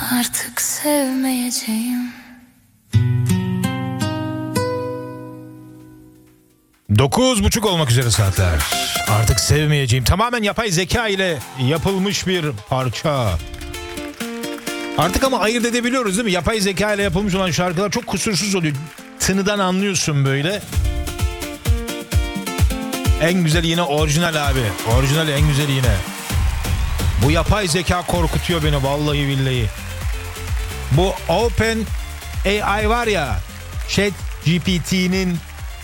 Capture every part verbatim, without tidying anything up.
Artık sevmeyeceğim. Dokuz buçuk olmak üzere saatler. Artık sevmeyeceğim. Tamamen yapay zeka ile yapılmış bir parça. Artık ama ayırt edebiliyoruz değil mi? Yapay zeka ile yapılmış olan şarkılar çok kusursuz oluyor. Tınıdan anlıyorsun böyle. En güzeli yine orijinal abi. Orijinal en güzeli yine. Bu yapay zeka korkutuyor beni vallahi billahi. Bu Open A I var ya, ChatGPT'nin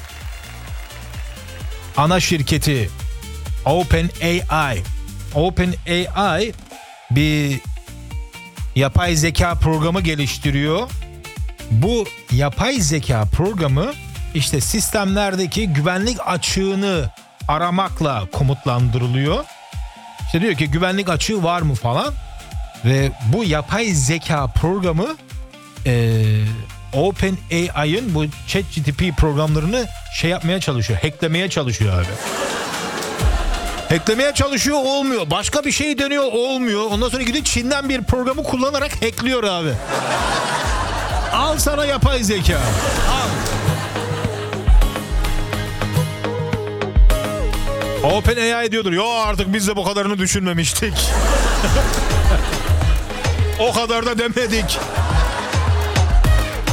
ana şirketi Open A I. Open A I bir yapay zeka programı geliştiriyor. Bu yapay zeka programı işte sistemlerdeki güvenlik açığını aramakla komutlandırılıyor. İşte diyor ki güvenlik açığı var mı falan. Ve bu yapay zeka programı e, Open A I'ın bu ChatGPT programlarını şey yapmaya çalışıyor. Hacklemeye çalışıyor abi. Hacklemeye çalışıyor, olmuyor. Başka bir şey deniyor, olmuyor. Ondan sonra gidiyor Çin'den bir programı kullanarak hackliyor abi. Al sana yapay zeka. Al. Open A I diyordur. Yo artık biz de bu kadarını düşünmemiştik. O kadar da demedik.